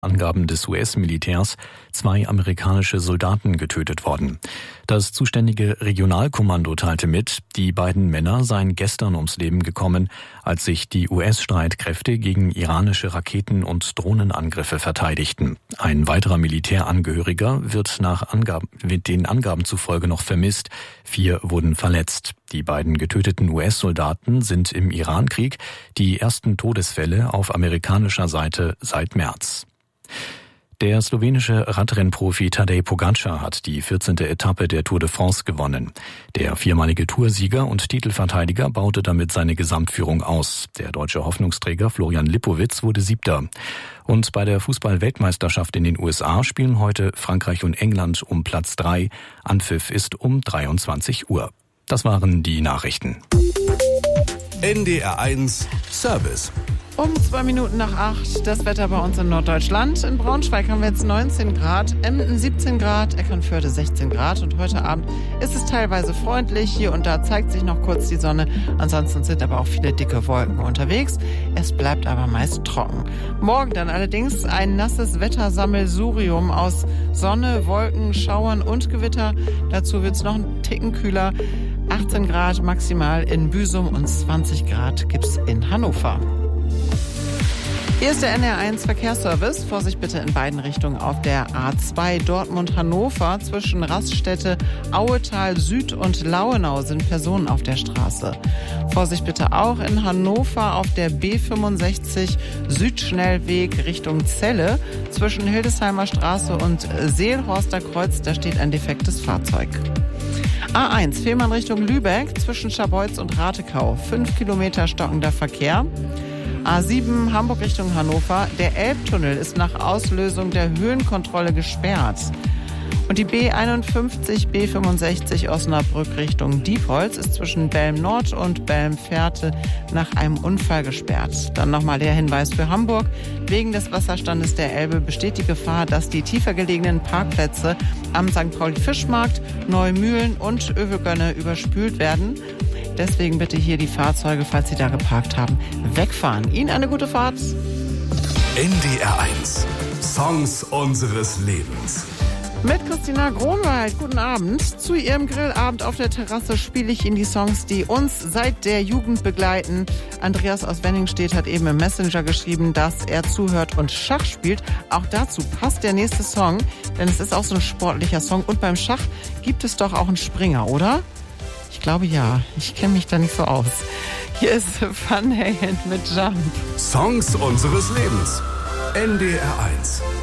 Angaben des US-Militärs 2 amerikanische Soldaten getötet worden. Das zuständige Regionalkommando teilte mit, die beiden Männer seien gestern ums Leben gekommen, als sich die US-Streitkräfte gegen iranische Raketen- und Drohnenangriffe verteidigten. Ein weiterer Militärangehöriger wird den Angaben zufolge noch vermisst. 4 wurden verletzt. Die beiden getöteten US-Soldaten sind im Irankrieg die ersten Todesfälle auf amerikanischer Seite seit März. Der slowenische Radrennprofi Tadej Pogačar hat die 14. Etappe der Tour de France gewonnen. Der viermalige Toursieger und Titelverteidiger baute damit seine Gesamtführung aus. Der deutsche Hoffnungsträger Florian Lipowitz wurde 7. Und bei der Fußball-Weltmeisterschaft in den USA spielen heute Frankreich und England um Platz 3. Anpfiff ist um 23 Uhr. Das waren die Nachrichten. NDR1 Service. Um 2 Minuten nach 8 das Wetter bei uns in Norddeutschland. In Braunschweig haben wir jetzt 19 Grad, Emden 17 Grad, Eckernförde 16 Grad und heute Abend ist es teilweise freundlich. Hier und da zeigt sich noch kurz die Sonne, ansonsten sind aber auch viele dicke Wolken unterwegs. Es bleibt aber meist trocken. Morgen dann allerdings ein nasses Wettersammelsurium aus Sonne, Wolken, Schauern und Gewitter. Dazu wird es noch einen Ticken kühler. 18 Grad maximal in Büsum und 20 Grad gibt's in Hannover. Hier ist der NDR1 Verkehrsservice. Vorsicht bitte in beiden Richtungen auf der A2 Dortmund-Hannover. Zwischen Raststätte, Auetal Süd und Lauenau sind Personen auf der Straße. Vorsicht bitte auch in Hannover auf der B65 Südschnellweg Richtung Celle. Zwischen Hildesheimer Straße und Seelhorster Kreuz, da steht ein defektes Fahrzeug. A1 Fehmarn Richtung Lübeck zwischen Scharbeutz und Ratekau. 5 Kilometer stockender Verkehr. A7 Hamburg Richtung Hannover. Der Elbtunnel ist nach Auslösung der Höhenkontrolle gesperrt. Und die B51, B65 Osnabrück Richtung Diepholz ist zwischen Belm-Nord und Belm-Fährte nach einem Unfall gesperrt. Dann nochmal der Hinweis für Hamburg. Wegen des Wasserstandes der Elbe besteht die Gefahr, dass die tiefer gelegenen Parkplätze am St. Pauli-Fischmarkt, Neumühlen und Övelgönne überspült werden. Deswegen bitte hier die Fahrzeuge, falls Sie da geparkt haben, wegfahren. Ihnen eine gute Fahrt. NDR1 Songs unseres Lebens. Mit Christina Gronwald, guten Abend. Zu Ihrem Grillabend auf der Terrasse spiele ich Ihnen die Songs, die uns seit der Jugend begleiten. Andreas aus Wenningstedt hat eben im Messenger geschrieben, dass er zuhört und Schach spielt. Auch dazu passt der nächste Song, denn es ist auch so ein sportlicher Song. Und beim Schach gibt es doch auch einen Springer, oder? Ich glaube ja. Ich kenne mich da nicht so aus. Hier ist Van Halen mit Jump. Songs unseres Lebens. NDR1.